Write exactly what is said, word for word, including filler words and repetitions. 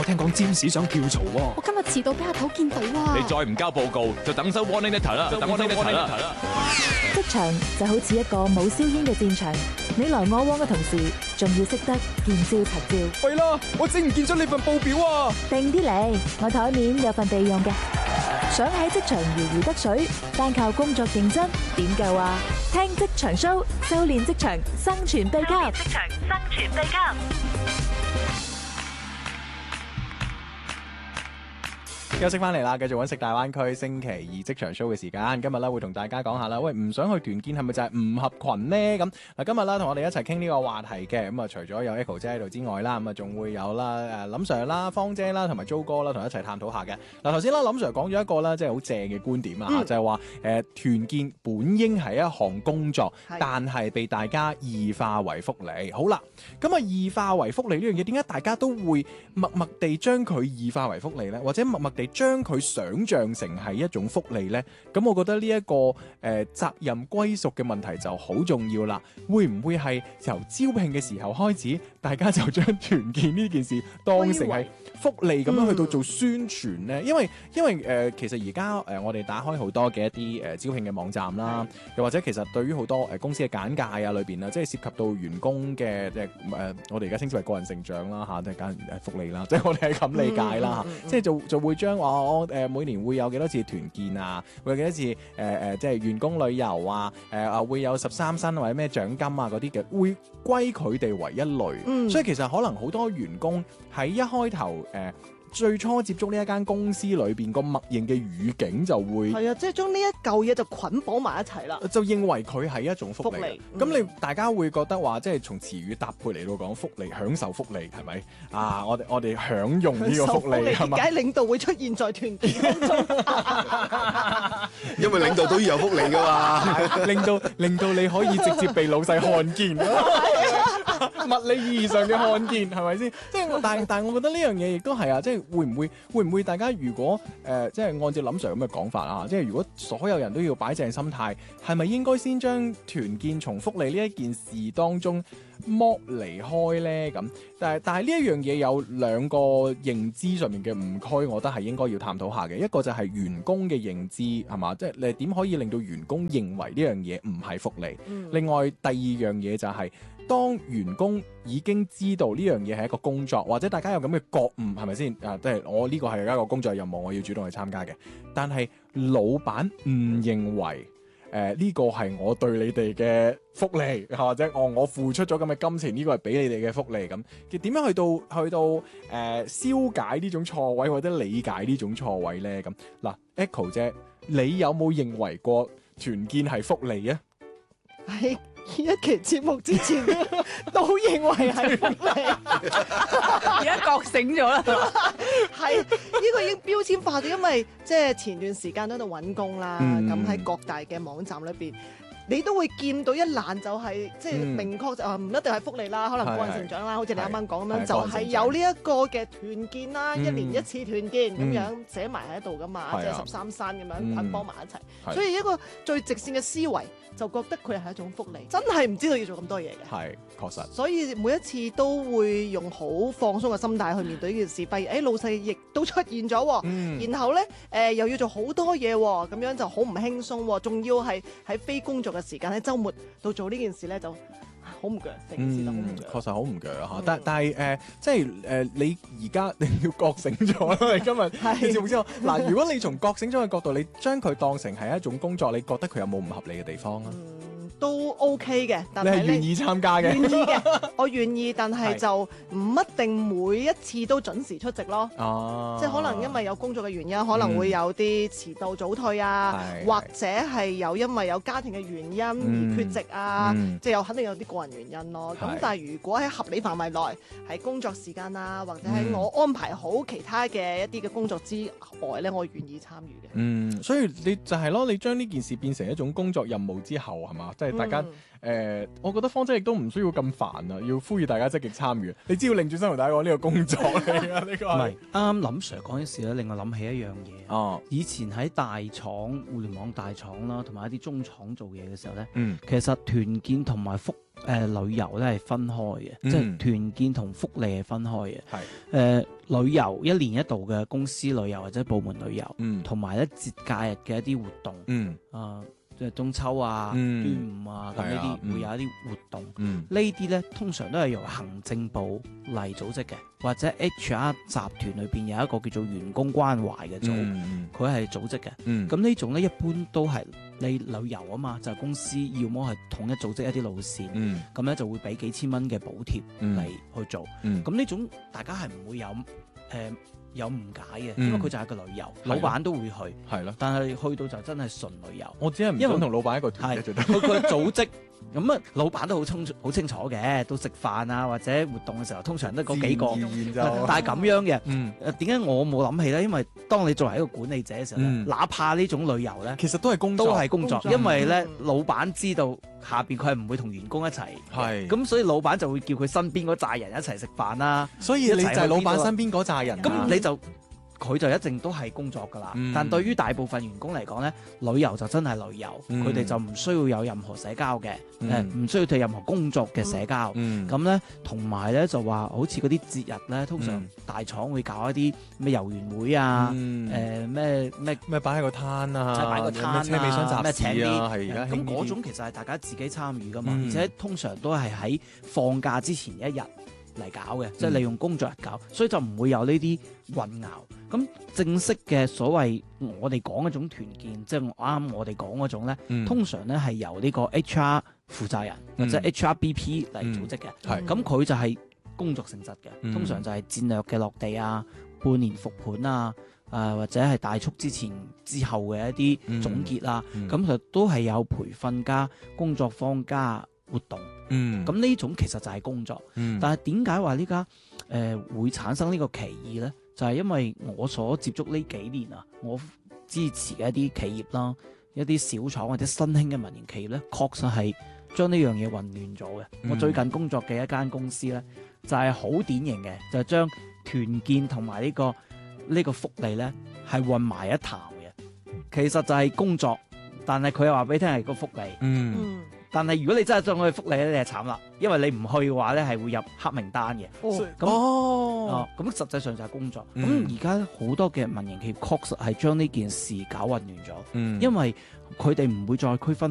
我聽講占士想跳槽喎。 我今日遲到俾阿頭見到啊！ 你再唔交報告，就等收 warning letter 啦，就等收 warning letter 啦。 職場就好似一個冇硝煙嘅戰場，你來我往嘅同時，仲要識得見招拆招。 喂啦，我整唔見咗你份報表啊！ 定啲嚟，我台面有份備用嘅。想喺職場如魚得水，單靠工作認真點夠啊？聽職場 show， 修煉職場生存秘笈。職場生存秘笈。 休息翻嚟啦，繼續揾食大灣區星期二職場 show 嘅時間。今日咧會同大家講下啦，喂，唔想去團建係咪就係唔合群呢？咁嗱，今日啦同我哋一齊傾呢個話題嘅，咁啊除咗有 Echo 姐喺度之外啦，咁啊仲會有啦誒林 Sir 啦、芳姐啦同埋 Jo 哥啦，同一齊探討下嘅。嗱頭先啦，林 Sir 講咗一個啦，即係好正嘅觀點啊，嗯、就係話誒團建本應係一項工作，是但係被大家異化為福利。好啦，咁啊異化為福利呢樣嘢，點解大家都會默默地將佢異化為福利呢？或者默默地將佢想象成係一種福利呢？咁我覺得呢、這、一個誒、呃、責任歸屬嘅問題就好重要啦。會唔會係由招聘嘅時候開始，大家就將團建呢件事當成係福利咁樣去到做宣傳呢？嗯、因為因為誒、呃、其實而家誒我哋打開好多嘅一啲誒、呃、招聘嘅網站啦，又或者其實對於好多誒、呃、公司嘅簡介啊裏邊啊，即係涉及到員工嘅即係誒我哋而家稱之為個人成長啦嚇，即係簡誒福利啦，即係我哋係咁理解啦嚇，嗯嗯嗯、即係就就會將話我誒每年會有幾多次團建啊，會有幾多次誒誒、呃、即係員工旅遊啊，誒、呃、啊會有十三薪或者咩獎金啊嗰啲嘅，會歸佢哋為一類，嗯、所以其實可能好多員工喺一開頭誒。呃最初接觸呢一間公司裏邊個默認嘅語境就會係啊，即係將呢一嚿嘢就捆綁埋一齊啦， 就認為佢係一種福利。咁、嗯、你大家會覺得話，即係從詞語搭配嚟到講福利，享受福利係咪啊？我哋我哋享用呢個福利係嘛？ 點解領導會出現在團建當中？ 因為領導都要有福利㗎嘛， 令到令到你可以直接被老細看見。物理意義上嘅看見係咪先？即係但但係我覺得呢樣嘢亦都係啊！即係會唔會會唔會大家如果誒、呃、即係按照林 Sir 咁嘅講法啊，即係如果所有人都要擺正心態，係咪應該先將團建從福利呢一件事當中剝離開咧？咁但係但係呢一樣嘢有兩個認知上面嘅誤區，我覺得係應該要探討下嘅。一個就係員工嘅認知係嘛，即係你點可以令到員工認為呢樣嘢唔係福利？嗯、另外第二樣嘢就係、是。當員工已經知道呢樣嘢係一個工作，或者大家有咁嘅覺悟，係咪先？啊，即係我呢個係一個工作任務，我要主動去參加嘅。但係老闆唔認為誒呢、呃呢個係我對你哋嘅福利，或者我我付出咗咁嘅金錢，呢、呢個係俾你哋嘅福利咁。點樣去到去到誒、呃、消解呢種錯位，或者理解呢種錯位咧？咁嗱 ，Echo 姐，你有冇認為過團建係福利啊？ 係。一期節目之前都認為係福利， 而家覺醒咗啦。 係呢、呢個已經標籤化咗，因為即係前段時間都喺度揾工啦，咁喺、嗯、各大嘅網站裏邊。你都會見到一欄就係即係明確就話唔一定係福利啦，可能個人成長啦，好似你啱啱講咁樣，就係有呢一個嘅團建啦，一年一次團建咁樣寫埋喺度噶嘛，即係十三山咁樣捆綁埋一齊。所以一個最直線嘅思維就覺得佢係一種福利，真係唔知道要做咁多嘢嘅。 係確實。所以每一次都會用好放鬆嘅心態去面對呢件事，發現誒老細亦都出現咗，然後咧誒又要做好多嘢，咁樣就好唔輕鬆，仲要係喺非工作嘅時間喺週末到做呢件事咧，就好唔鋸，成件事都好唔鋸。 確實好唔鋸嚇，嗯、但但係誒、呃，即係誒、呃，你而家你要覺醒咗啦！你今日你知唔知嗱，如果你從覺醒咗嘅角度，你將佢當成係一種工作，你覺得佢有冇唔合理嘅地方啊？嗯都 OK 嘅，但係你係願意參加嘅， 願意嘅，我願意，但係就唔一定每一次都準時出席咯。哦、啊，即係可能因為有工作嘅原因，可能會有啲遲到早退啊，嗯、或者係有因為有家庭嘅原因而缺席啊，嗯、即係有肯定有啲個人原因咯。咁、嗯、但係如果喺合理範圍內，喺工作時間啊，或者喺我安排好其他嘅一啲嘅工作之外咧，我願意參與嘅。 嗯，所以你就係咯，你將呢件事變成一種工作任務之後，係嘛？即係。 係大家誒、呃，我覺得方姐亦都唔需要咁煩啊，要呼籲大家積極參與。你只要擰轉身同大家講呢個工作嚟㗎，呢個唔係啱啱林 Sir 講嘅事咧，令我諗起一樣嘢。 哦， 以前喺大廠、互聯網大廠啦，同埋一啲中廠做嘢嘅時候咧， 嗯， 其實團建同埋福誒、呃、旅遊咧係分開嘅， 嗯、 即係團建同福利係分開嘅。 係誒、 呃、旅遊一年一度嘅公司旅遊或者部門旅遊， 嗯， 同埋咧節假日嘅一啲活動， 嗯啊。即係中秋啊、 嗯、 端午啊，咁呢啲會有一啲活動。 嗯、 呢啲咧通常都係由行政部嚟組織嘅，或者 H R 集團裏邊有一個叫做員工關懷嘅組，佢係、嗯、組織嘅。咁、嗯、呢種咧一般都係你旅遊啊嘛，就係、公司要麼係統一組織一啲路線，咁咧、嗯、就會俾幾千蚊嘅補貼嚟去做。咁呢、嗯、種大家係唔會有誒。呃有誤解嘅，因為佢就係一個旅遊，嗯、老闆都會去，係咯。但係去到就真係純旅遊。我只係唔想同老闆一個團嘅，佢佢組織咁啊，老闆都好清好清楚嘅，到食飯啊或者活動嘅時候，通常都嗰幾個。但係咁樣嘅，誒點解我冇諗起咧？因為當你作為一個管理者嘅時候咧，嗯、哪怕呢種旅遊咧，其實都係工作，都係工作，工作因為咧、嗯、老闆知道下邊佢係唔會同員工一齊，係咁，所以老闆就會叫佢身邊嗰扎人一齊食飯啦。所以你就係老闆身邊嗰扎人，咁你就。佢就一定都係工作㗎啦，嗯、但對於大部分員工嚟講咧，旅遊就真係旅遊，佢哋、嗯、就唔需要有任何社交嘅，誒唔、嗯、需要對任何工作嘅社交。咁咧同埋咧就話，好似嗰啲節日咧，通常大廠會搞一啲咩遊園會啊，誒咩咩咩擺喺個攤啊，擺個攤啊，車尾箱集市啊，係而家咁嗰種其實係大家自己參與㗎嘛，嗯、而且通常都係喺放假之前一日嚟搞嘅，即係利用工作日搞，所以就唔會有呢啲混淆。咁正式嘅所謂我哋講嗰種團建，即係啱啱我哋講嗰種咧，嗯、通常咧係由呢個 H R 負責人、嗯、或者 H R B P 嚟組織嘅。係咁佢就係工作性質嘅，嗯、通常就係戰略嘅落地啊、半年復盤啊、誒、呃、或者係大促之前之後嘅一啲總結啊，咁就、嗯嗯、都係有培訓加工作坊加活動。嗯，咁呢種其實就係工作，嗯、但係點解話呢家誒會產生呢個歧義咧？就係因為我所接觸呢幾年啊，我支持嘅一啲企業啦，一啲小廠或者新興嘅民營企業咧，確實係將呢樣嘢混亂咗嘅。嗯、我最近工作嘅一間公司咧，就係、是、好典型嘅，就係、是、將團建同埋呢個呢、這個福利咧係混埋一談嘅。其實就係工作，但係佢又話俾你聽係個福利。嗯。嗯但係如果你真係將佢福利咧，你係慘啦，因為你唔去嘅話咧，係會入黑名單嘅。哦，咁哦，咁實際上就係工作。咁而家好多嘅民營企業確實係將呢件事搞混亂咗。嗯，因為佢哋唔會再區分